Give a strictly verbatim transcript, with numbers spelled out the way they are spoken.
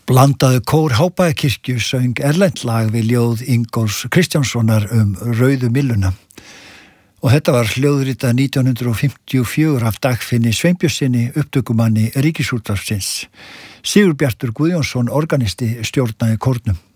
Blandaðu kór Hábæjarkirkju söng erlent lag við ljóð Ingólfs Kristjánssonar um Rauðu mylluna. Og þetta var hljóðritað nítján hundruð fimmtíu og fjögur af Dagfinni Sveinbjörnssyni, upptökumanni Ríkisútvarpsins. Sigurbjartur Guðjónsson, organisti, stjórnaði kórnum.